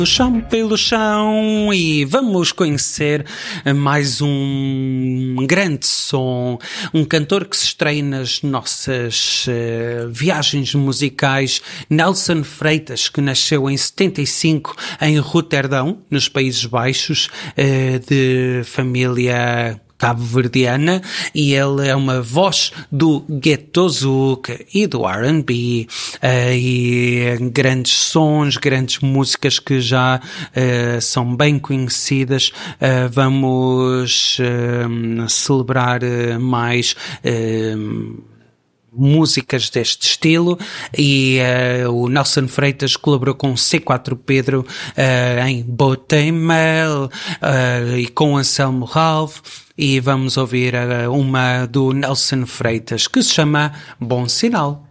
Chão pelo chão e vamos conhecer mais um grande som, um cantor que se estreia nas nossas viagens musicais, Nelson Freitas, que nasceu em 75 em Roterdão, nos Países Baixos, de família cabo-verdiana, e ele é uma voz do Ghetto Zouk e do R&B, e grandes sons, grandes músicas que já são bem conhecidas. Vamos celebrar mais músicas deste estilo, e o Nelson Freitas colaborou com C4 Pedro em Botemel e com Anselmo Ralph, e vamos ouvir uma do Nelson Freitas que se chama Bom Sinal.